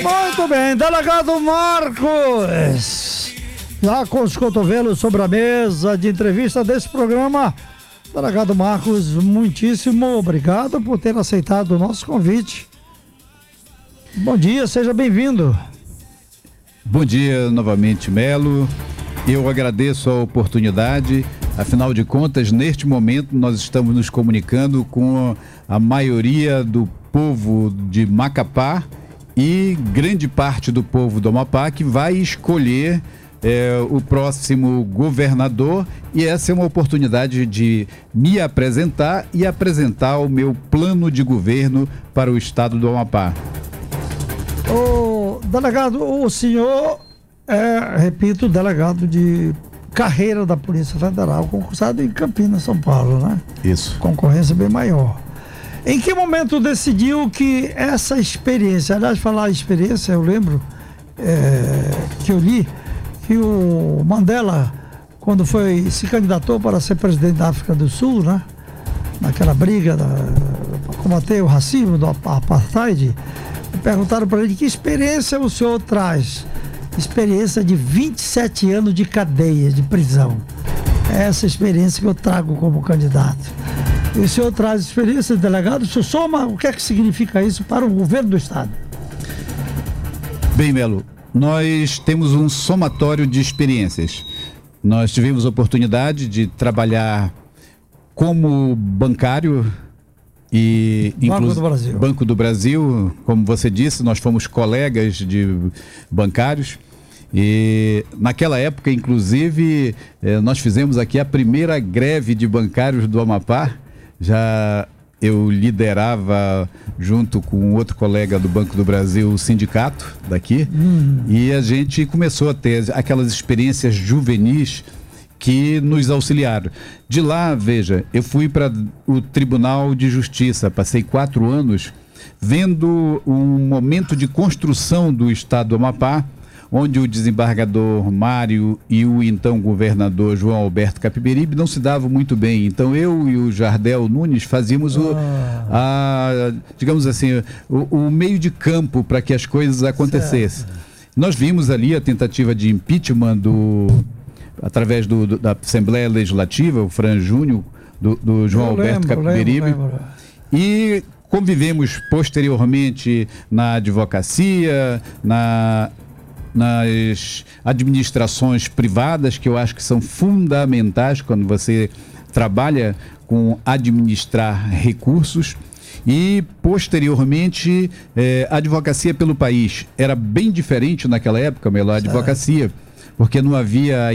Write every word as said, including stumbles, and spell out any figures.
Muito bem, delegado Marcos, já com os cotovelos sobre a mesa de entrevista desse programa. Delegado Marcos, muitíssimo obrigado por ter aceitado o nosso convite. Bom dia, seja bem-vindo. Bom dia novamente, Melo. Eu agradeço a oportunidade. Afinal de contas, neste momento nós estamos nos comunicando com a maioria do povo de Macapá e grande parte do povo do Amapá que vai escolher é, o próximo governador, e essa é uma oportunidade de me apresentar e apresentar o meu plano de governo para o estado do Amapá. Ô, delegado, o senhor é, repito, delegado de carreira da Polícia Federal, concursado em Campinas, São Paulo, né? Isso. Concorrência bem maior. Em que momento decidiu que essa experiência, aliás, falar experiência, eu lembro é, que eu li que o Mandela, quando foi, se candidatou para ser presidente da África do Sul, né? Naquela briga para combater o racismo do apartheid, perguntaram para ele que experiência o senhor traz. Experiência de vinte e sete anos de cadeia, de prisão. É essa experiência que eu trago como candidato. E o senhor traz experiência de delegado, o senhor soma, o que é que significa isso para o governo do estado? Bem, Melo, nós temos um somatório de experiências. Nós tivemos a oportunidade de trabalhar como bancário e Banco do Brasil. Banco do Brasil, como você disse, nós fomos colegas de bancários e naquela época, inclusive, eh, nós fizemos aqui a primeira greve de bancários do Amapá. Já eu liderava, junto com outro colega do Banco do Brasil, o sindicato daqui, hum. e a gente começou a ter aquelas experiências juvenis que nos auxiliaram. De lá, veja, eu fui para o Tribunal de Justiça, passei quatro anos vendo um momento de construção do estado do Amapá, onde o desembargador Mário e o então governador João Alberto Capiberibe não se davam muito bem. Então eu e o Jardel Nunes fazíamos o, a, digamos assim, o, o meio de campo para que as coisas acontecessem. Certo. Nós vimos ali a tentativa de impeachment do através do, do, da Assembleia Legislativa, o Fran Júnior, do, do João eu Alberto lembro, Capiberibe, lembro, lembro. E convivemos posteriormente na advocacia, na, nas administrações privadas, que eu acho que são fundamentais quando você trabalha com administrar recursos. E posteriormente eh, a advocacia pelo país era bem diferente naquela época, Melo, a advocacia, porque não havia